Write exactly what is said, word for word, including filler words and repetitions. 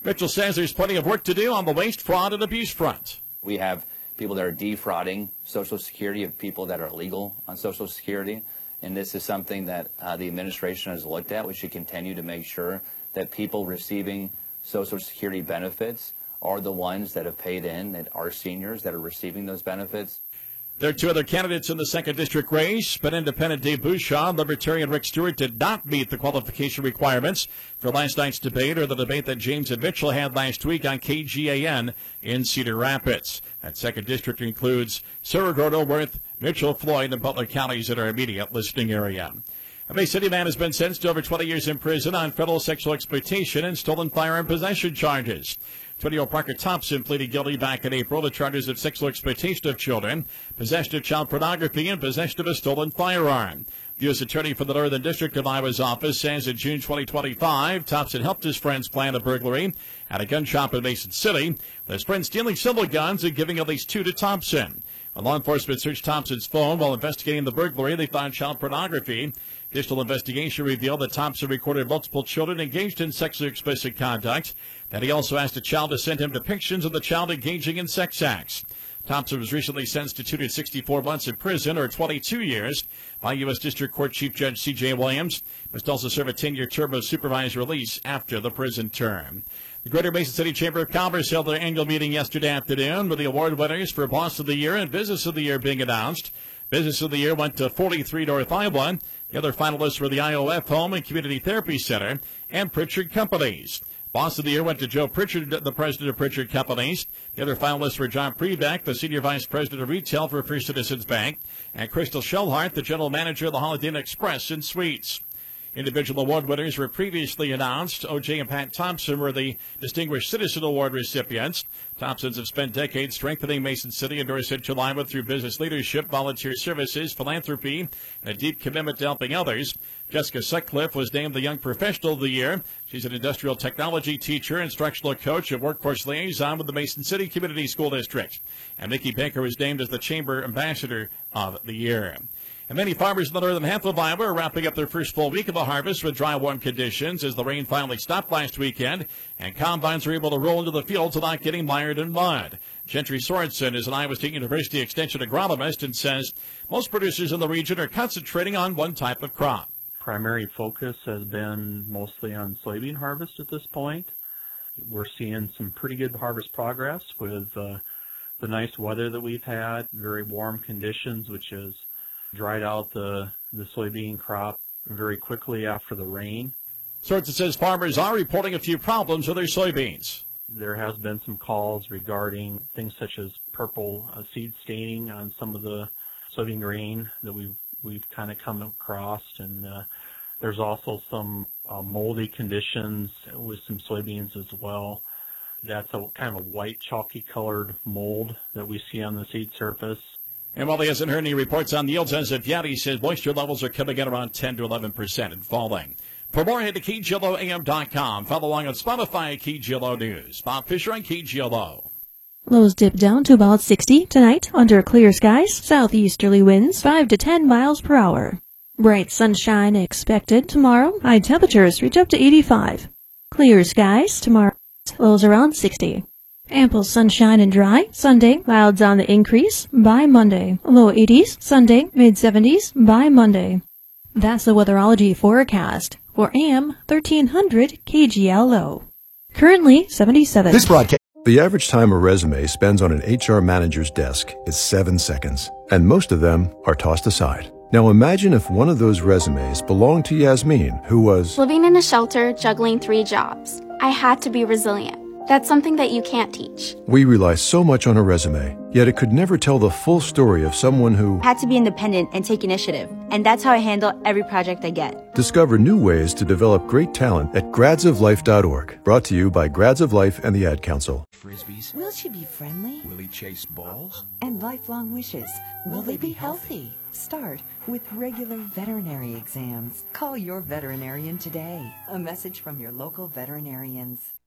Mitchell says there's plenty of work to do on the waste, fraud, and abuse front. We have people that are defrauding Social Security of people that are illegal on Social Security. And this is something that uh, the administration has looked at. We should continue to make sure that people receiving Social Security benefits are the ones that have paid in, that are seniors that are receiving those benefits. There are two other candidates in the second district race, but independent Dave Bouchard and Libertarian Rick Stewart did not meet the qualification requirements for last night's debate or the debate that James and Mitchell had last week on K G A N in Cedar Rapids. That second district includes Cerro Gordo, Worth, Mitchell, Floyd, and Butler counties in our immediate listening area. A Bay City man has been sentenced to over twenty years in prison on federal sexual exploitation and stolen firearm possession charges. twenty-year-old Parker Thompson pleaded guilty back in April to charges of sexual exploitation of children, possession of child pornography, and possession of a stolen firearm. The U S Attorney for the Northern District of Iowa's office says in June twenty twenty-five, Thompson helped his friends plan a burglary at a gun shop in Mason City, with his friends stealing several guns and giving at least two to Thompson. When law enforcement searched Thompson's phone while investigating the burglary, they found child pornography. Additional investigation revealed that Thompson recorded multiple children engaged in sexually explicit conduct, that he also asked a child to send him depictions of the child engaging in sex acts. Thompson was recently sentenced to two hundred sixty-four months in prison, or twenty-two years, by U S District Court Chief Judge C J Williams. He must also serve a ten-year term of supervised release after the prison term. The Greater Mason City Chamber of Commerce held their annual meeting yesterday afternoon with the award winners for Boss of the Year and Business of the Year being announced. Business of the Year went to forty-three North Iowa. The other finalists were the I O F Home and Community Therapy Center and Pritchard Companies. Boss of the Year went to Joe Pritchard, the president of Pritchard Companies. The other finalists were John Prebeck, the senior vice president of retail for First Citizens Bank, and Crystal Shellhart, the general manager of the Holiday Inn Express and Suites. Individual award winners were previously announced. O J and Pat Thompson were the Distinguished Citizen Award recipients. Thompsons have spent decades strengthening Mason City and North Central Iowa through business leadership, volunteer services, philanthropy, and a deep commitment to helping others. Jessica Sutcliffe was named the Young Professional of the Year. She's an industrial technology teacher, instructional coach, and workforce liaison with the Mason City Community School District. And Mickey Baker was named as the Chamber Ambassador of the Year. And many farmers in the northern half of Iowa are wrapping up their first full week of the harvest with dry, warm conditions as the rain finally stopped last weekend, and combines are able to roll into the fields without getting mired in mud. Gentry Sorensen is an Iowa State University Extension agronomist and says most producers in the region are concentrating on one type of crop. Primary focus has been mostly on soybean harvest at this point. We're seeing some pretty good harvest progress with uh, the nice weather that we've had, very warm conditions, which has dried out the, the soybean crop very quickly after the rain. Sorensen says farmers are reporting a few problems with their soybeans. There has been some calls regarding things such as purple uh, seed staining on some of the soybean grain that we've, we've kind of come across, and uh, there's also some uh, moldy conditions with some soybeans as well. That's a kind of a white chalky colored mold that we see on the seed surface. And while he hasn't heard any reports on yields as of yet, he says moisture levels are coming in around ten to eleven percent and falling. For more, head to K G L O A M dot com. Follow along on Spotify at K G L O News. Bob Fisher on K G L O. Lows dip down to about sixty tonight under clear skies. Southeasterly winds five to ten miles per hour. Bright sunshine expected tomorrow. High temperatures reach up to eighty-five. Clear skies tomorrow. Lows around sixty. Ample sunshine and dry. Sunday, clouds on the increase by Monday. Low eighties. Sunday, mid seventies by Monday. That's the weatherology forecast for A M thirteen hundred K G L O. Currently seventy-seven. This broadcast. The average time a resume spends on an H R manager's desk is seven seconds, and most of them are tossed aside. Now imagine if one of those resumes belonged to Yasmin, who was living in a shelter, juggling three jobs. I had to be resilient. That's something that you can't teach. We rely so much on a resume, yet it could never tell the full story of someone who had to be independent and take initiative. And that's how I handle every project I get. Discover new ways to develop great talent at grads of life dot org. Brought to you by Grads of Life and the Ad Council. Frisbees. Will she be friendly? Will he chase balls? And lifelong wishes. Will, Will they be healthy? healthy? Start with regular veterinary exams. Call your veterinarian today. A message from your local veterinarians.